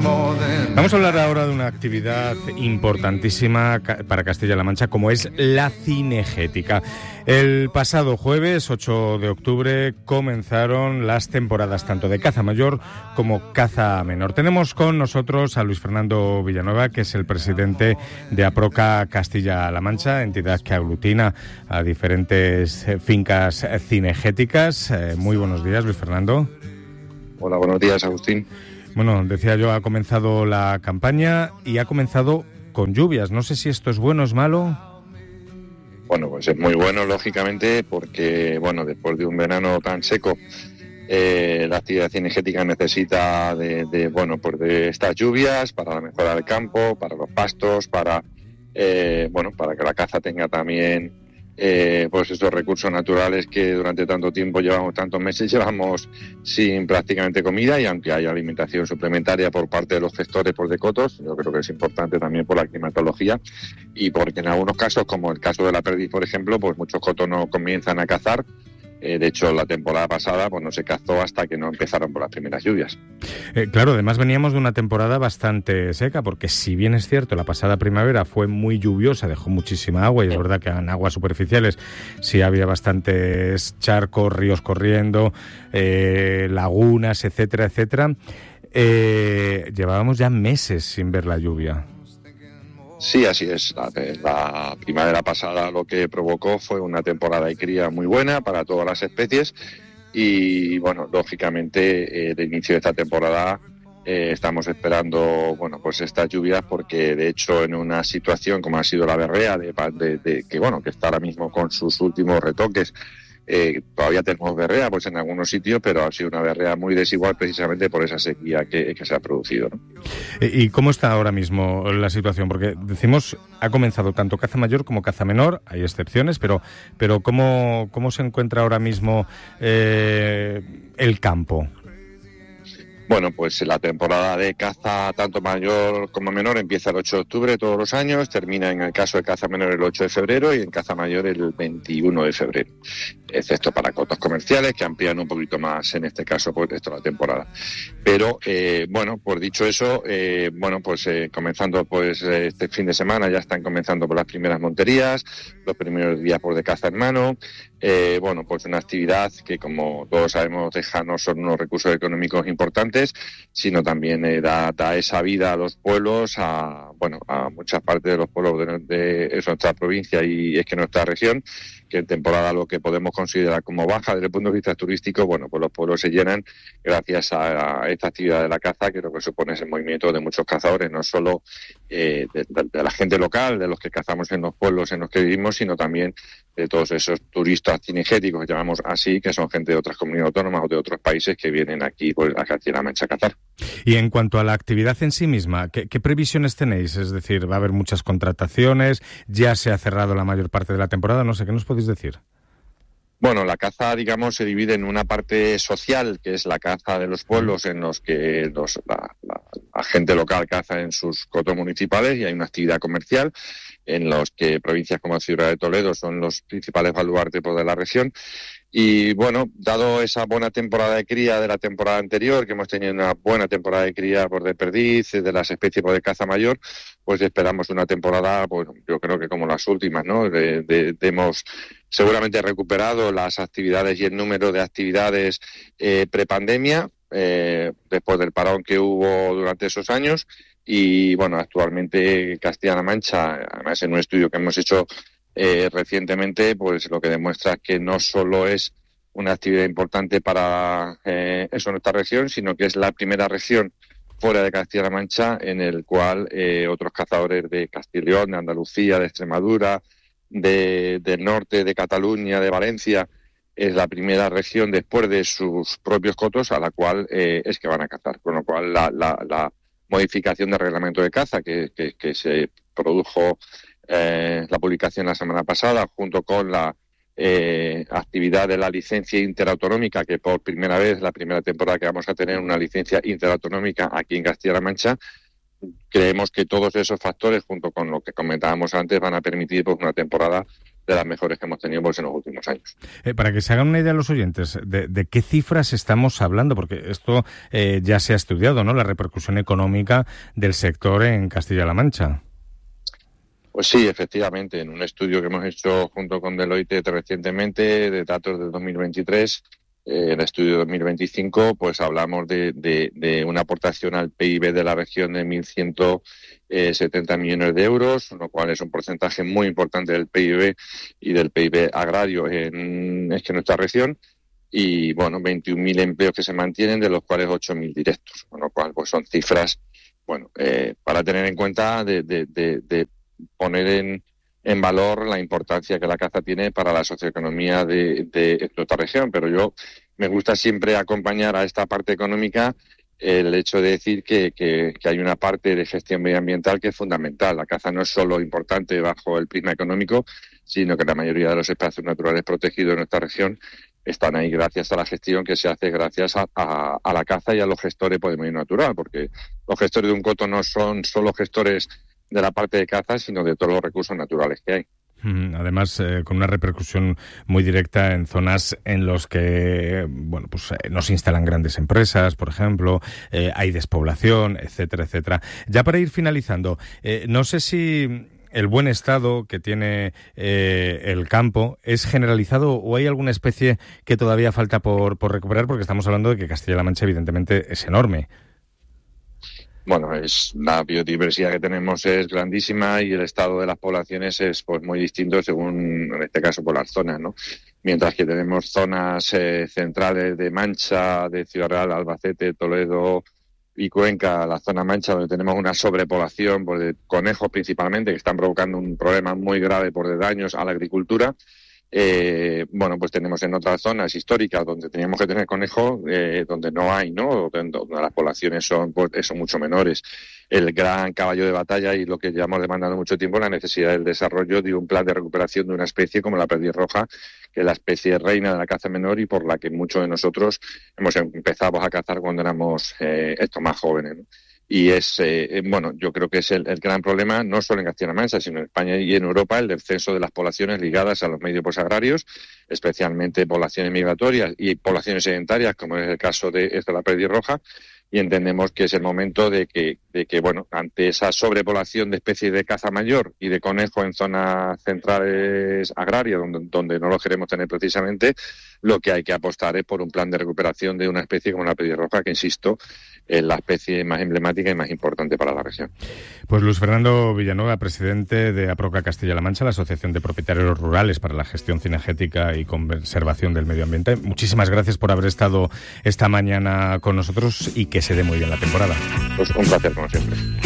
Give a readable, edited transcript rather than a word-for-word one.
Vamos a hablar ahora de una actividad importantísima para Castilla-La Mancha, como es la cinegética. El pasado jueves, 8 de octubre, comenzaron las temporadas tanto de caza mayor como caza menor. Tenemos con nosotros a Luis Fernando Villanueva, que es el presidente de Aproca Castilla-La Mancha, entidad que aglutina a diferentes fincas cinegéticas. Muy buenos días, Luis Fernando. Hola, buenos días, Agustín. Bueno, decía yo, ha comenzado la campaña y ha comenzado con lluvias. No sé si esto es bueno o es malo. Bueno, pues es muy bueno, lógicamente, porque, bueno, después de un verano tan seco, la actividad cinegética necesita de estas lluvias para la mejora del campo, para los pastos, para que la caza tenga también pues estos recursos naturales que durante tanto tiempo tantos meses llevamos sin prácticamente comida, y aunque hay alimentación suplementaria por parte de los gestores de cotos, yo creo que es importante también por la climatología y porque en algunos casos, como el caso de la perdiz, por ejemplo, pues muchos cotos no comienzan a cazar. De hecho, la temporada pasada pues no se cazó hasta que no empezaron por las primeras lluvias. Claro, además veníamos de una temporada bastante seca, porque si bien es cierto, la pasada primavera fue muy lluviosa, dejó muchísima agua, y es verdad que en aguas superficiales sí había bastantes charcos, ríos corriendo, lagunas, etcétera, etcétera. Llevábamos ya meses sin ver la lluvia. Sí, así es. La primavera pasada lo que provocó fue una temporada de cría muy buena para todas las especies y, bueno, lógicamente, de inicio de esta temporada estamos esperando, pues estas lluvias, porque de hecho en una situación como ha sido la berrea, que está ahora mismo con sus últimos retoques, todavía tenemos berrea pues en algunos sitios, pero ha sido una berrea muy desigual precisamente por esa sequía que se ha producido, ¿no? ¿Y cómo está ahora mismo la situación? Porque decimos, ha comenzado tanto caza mayor como caza menor, hay excepciones, pero ¿cómo se encuentra ahora mismo el campo? Bueno, pues la temporada de caza tanto mayor como menor empieza el 8 de octubre todos los años, termina en el caso de caza menor el 8 de febrero y en caza mayor el 21 de febrero, excepto para cotos comerciales que amplían un poquito más, en este caso, pues toda la temporada. Pero, pues dicho eso, comenzando pues este fin de semana ya están comenzando por las primeras monterías, los primeros días por de caza en mano. Pues una actividad que, como todos sabemos, deja no solo unos recursos económicos importantes, sino también da esa vida a los pueblos, a muchas partes de los pueblos de nuestra provincia y es que nuestra región, que en temporada lo que podemos considerar como baja desde el punto de vista turístico, pues los pueblos se llenan gracias a esta actividad de la caza, que lo que supone es el movimiento de muchos cazadores, no solo de la gente local, de los que cazamos en los pueblos en los que vivimos, sino también de todos esos turistas cinegéticos, que llamamos así, que son gente de otras comunidades autónomas o de otros países que vienen aquí a Castilla-La Mancha a cazar. Y en cuanto a la actividad en sí misma, ¿qué previsiones tenéis? Es decir, ¿va a haber muchas contrataciones? ¿Ya se ha cerrado la mayor parte de la temporada? No sé, ¿qué nos podéis decir? Bueno, la caza, digamos, se divide en una parte social, que es la caza de los pueblos, en los que la gente local caza en sus cotos municipales, y hay una actividad comercial en los que provincias como Ciudad de Toledo son los principales baluartes de la región. Y bueno, dado esa buena temporada de cría de la temporada anterior, que hemos tenido una buena temporada de cría de perdiz, de las especies de caza mayor, pues esperamos una temporada, pues yo creo que como las últimas, ¿no? Hemos seguramente recuperado las actividades y el número de actividades prepandemia, después del parón que hubo durante esos años. Y bueno, actualmente Castilla-La Mancha, además en un estudio que hemos hecho recientemente, pues lo que demuestra es que no solo es una actividad importante para nuestra región, sino que es la primera región fuera de Castilla-La Mancha en el cual otros cazadores de Castilla y León, de Andalucía, de Extremadura, del norte, de Cataluña, de Valencia, es la primera región después de sus propios cotos a la cual es que van a cazar. Con lo cual la modificación del reglamento de caza que se produjo, la publicación la semana pasada, junto con la actividad de la licencia interautonómica, que por primera vez, la primera temporada que vamos a tener una licencia interautonómica aquí en Castilla-La Mancha, creemos que todos esos factores, junto con lo que comentábamos antes, van a permitir pues una temporada de las mejores que hemos tenido pues, en los últimos años. Para que se hagan una idea los oyentes, ¿de qué cifras estamos hablando? Porque esto ya se ha estudiado, ¿no? La repercusión económica del sector en Castilla-La Mancha. Pues sí, efectivamente, en un estudio que hemos hecho junto con Deloitte recientemente, de datos de 2023, el estudio de 2025, pues hablamos de una aportación al PIB de la región de 1.170 millones de euros, lo cual es un porcentaje muy importante del PIB y del PIB agrario en nuestra región. Y, bueno, 21.000 empleos que se mantienen, de los cuales 8.000 directos, con lo cual pues son cifras, bueno, para tener en cuenta de poner en valor la importancia que la caza tiene para la socioeconomía de nuestra región. Pero yo me gusta siempre acompañar a esta parte económica el hecho de decir que hay una parte de gestión medioambiental que es fundamental. La caza no es solo importante bajo el prisma económico, sino que la mayoría de los espacios naturales protegidos de nuestra región están ahí gracias a la gestión que se hace gracias a la caza y a los gestores por el medio natural, porque los gestores de un coto no son solo gestores de la parte de caza, sino de todos los recursos naturales que hay. Además, con una repercusión muy directa en zonas en los que, bueno, pues no se instalan grandes empresas, por ejemplo, hay despoblación, etcétera, etcétera. Ya para ir finalizando, no sé si el buen estado que tiene el campo es generalizado o hay alguna especie que todavía falta por recuperar, porque estamos hablando de que Castilla-La Mancha evidentemente es enorme. Bueno, la biodiversidad que tenemos es grandísima y el estado de las poblaciones es pues muy distinto según, en este caso, por las zonas, ¿no? Mientras que tenemos zonas centrales de Mancha, de Ciudad Real, Albacete, Toledo y Cuenca, la zona Mancha, donde tenemos una sobrepoblación pues, de conejos principalmente, que están provocando un problema muy grave por de daños a la agricultura. Bueno, pues tenemos en otras zonas históricas donde teníamos que tener conejos, donde no hay, ¿no? Donde las poblaciones son mucho menores. El gran caballo de batalla y lo que llevamos demandando mucho tiempo, la necesidad del desarrollo de un plan de recuperación de una especie como la pelirroja, que es la especie reina de la caza menor y por la que muchos de nosotros hemos empezado a cazar cuando éramos más jóvenes, ¿no? Y bueno, yo creo que es el gran problema, no solo en Castilla-La Mancha, sino en España y en Europa, el descenso de las poblaciones ligadas a los medios posagrarios, especialmente poblaciones migratorias y poblaciones sedentarias, como es el caso de la pelirroja. Y entendemos que es el momento de que, bueno, ante esa sobrepoblación de especies de caza mayor y de conejo en zonas centrales agrarias, donde no lo queremos tener precisamente, lo que hay que apostar es por un plan de recuperación de una especie como la pelirroja, que, insisto, es la especie más emblemática y más importante para la región. Pues Luis Fernando Villanueva, presidente de APROCA Castilla-La Mancha, la Asociación de Propietarios Rurales para la Gestión Cinegética y Conservación del Medio Ambiente. Muchísimas gracias por haber estado esta mañana con nosotros y que se dé muy bien la temporada. Pues un placer, como siempre.